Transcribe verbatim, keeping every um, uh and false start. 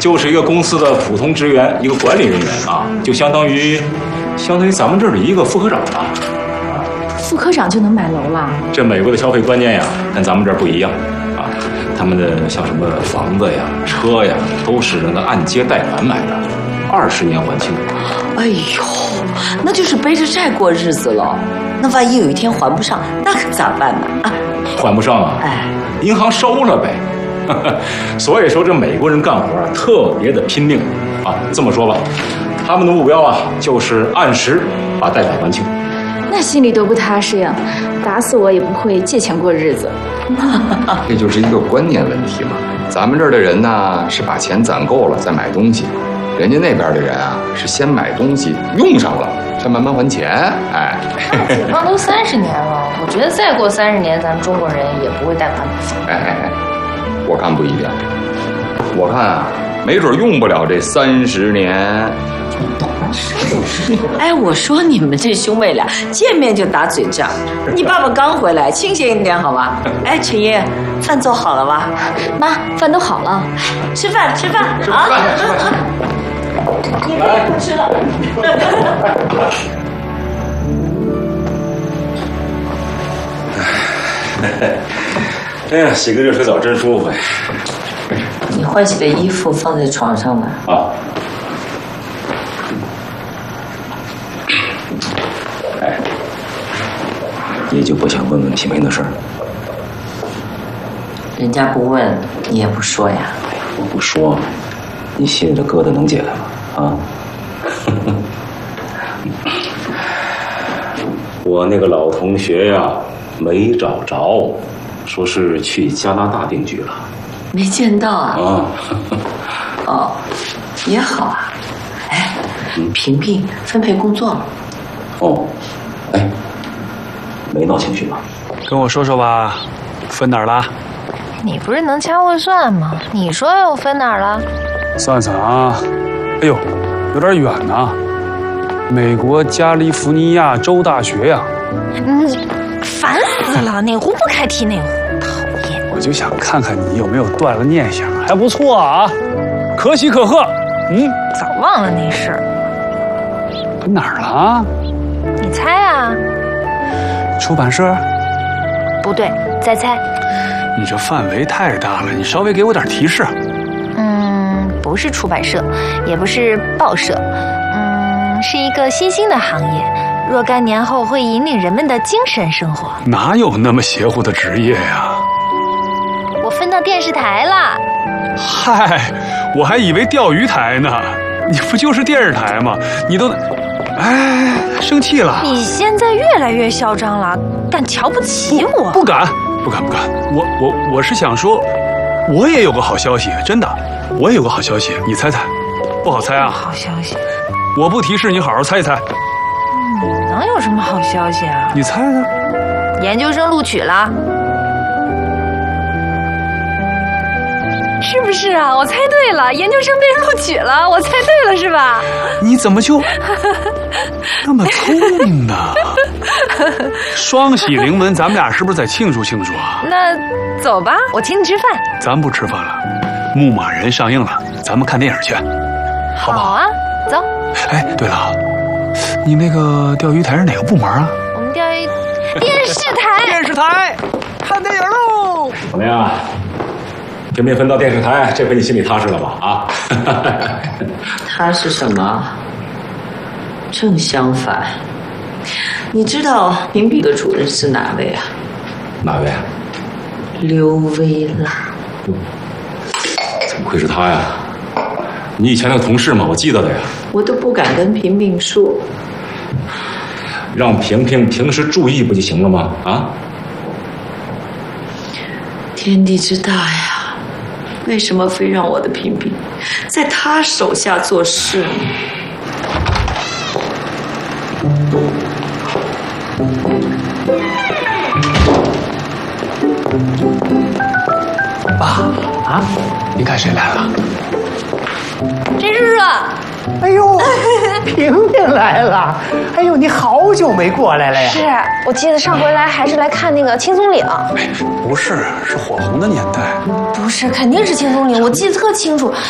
就是一个公司的普通职员，一个管理人员啊，就相当于，相当于咱们这儿的一个副科长吧。 副科长就能买楼了？ 这美国的消费观念呀，跟咱们这儿不一样啊。他们的像什么房子呀、车呀，都是那个按揭贷款买的，二十年还清。 哎呦，那就是背着债过日子了。那万一有一天还不上，那可咋办呢？啊， 还不上啊？哎，银行收了呗。所以说，这美国人干活啊，特别的拼命啊。这么说吧，他们的目标啊，就是按时把贷款还清。 那心里多不踏实呀！打死我也不会借钱过日子。 这就是一个观念问题嘛。咱们这儿的人呢，是把钱攒够了再买东西，人家那边的人啊，是先买东西用上了，再慢慢还钱。哎， 解放都三十年了，我觉得再过三十年，咱们中国人也不会贷款买房。 哎哎哎，我看不一定，我看啊，没准用不了这三十年。 哎，我说你们这兄妹俩见面就打嘴仗，你爸爸刚回来，清醒一点好吧？哎，陈烨，饭做好了吧？ 妈，饭都好了， 吃饭吃饭啊！ 吃饭吃饭， 你们也不吃了。 哎呀，洗个热水澡真舒服呀！ 你换洗的衣服放在床上呢。 啊。哎，你就不想问问平平的事儿？ 人家不问，你也不说呀。 我不说，你心里的疙瘩能解开吗？啊？我那个老同学呀，没找着，说是去加拿大定居了。 没见到啊？ 啊。 哦，也好啊。哎，平平分配工作了。 哦，哎，没闹情绪吧？ 跟我说说吧，分哪儿了？ 你不是能掐会算吗？你说又分哪儿了？ 算算啊，哎呦，有点远呢。美国加利福尼亚州大学呀。 你烦死了，哪壶不开提哪壶，讨厌！ 我就想看看你有没有断了念想，还不错啊，可喜可贺。嗯， 早忘了那事儿。 分哪儿了？ 你猜啊？ 出版社？ 不对，再猜。 你这范围太大了，你稍微给我点提示。 嗯，不是出版社，也不是报社，嗯，是一个新兴的行业，若干年后会引领人们的精神生活。 哪有那么邪乎的职业呀？ 我分到电视台了。 嗨，我还以为钓鱼台呢。你不就是电视台吗？你都，哎，生气了？ 你现在越来越嚣张了，敢瞧不起我？ 不敢，不敢，不敢。我我我是想说，我也有个好消息，真的，我也有个好消息，你猜猜？不好猜啊？ 好消息？ 我不提示，你好好猜一猜。 你能有什么好消息啊？ 你猜猜。 研究生录取了。是不是啊？我猜对了，研究生被录取了，我猜对了是吧？ 你怎么就那么聪明呢？双喜临门，咱们俩是不是得庆祝庆祝啊？ 那走吧，我请你吃饭。 咱不吃饭了，《牧马人》上映了，咱们看电影去，好不好？ 好啊，走。 哎，对了，你那个钓鱼台是哪个部门啊？ 我们钓鱼电视台。 电视台，看电影喽！ 怎么样？这没分到电视台，这回你心里踏实了吧？啊， 踏实什么？正相反。你知道评比的主任是哪位啊？ 哪位啊？ 刘薇拉。 怎么会是他呀？你以前那个同事嘛，我记得的呀。 我都不敢跟平平说。 让平平平时注意不就行了吗？啊？ 天地之大呀！为什么非让我的平平在他手下做事呢？ 爸啊，你看谁来了？ 陈叔叔。 哎呦，平平来了！哎呦，你好久没过来了呀？ 是，我记得上回来还是来看那个青松岭。 不是，是火红的年代。 不是，肯定是青松岭，我记得特清楚。